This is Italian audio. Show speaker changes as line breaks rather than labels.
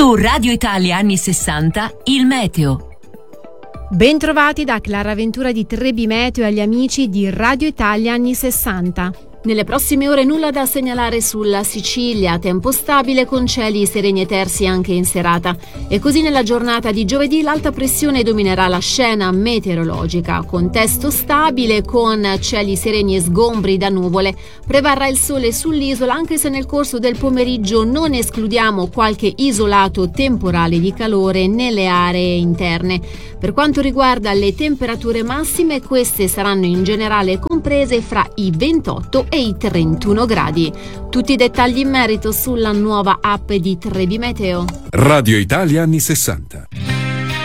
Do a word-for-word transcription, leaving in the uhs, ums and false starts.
Su Radio Italia anni sessanta, il meteo.
Bentrovati da Clara Ventura di Trebi Meteo e agli amici di Radio Italia anni sessanta. Nelle prossime ore nulla da segnalare sulla Sicilia, tempo stabile con cieli sereni e tersi anche in serata. E così nella giornata di giovedì l'alta pressione dominerà la scena meteorologica. Contesto stabile con cieli sereni e sgombri da nuvole. Prevarrà il sole sull'isola anche se nel corso del pomeriggio non escludiamo qualche isolato temporale di calore nelle aree interne. Per quanto riguarda le temperature massime, queste saranno in generale comprese fra i ventotto e i trentuno gradi. Tutti i dettagli in merito sulla nuova app di Trebi Meteo.
Radio Italia anni sessanta.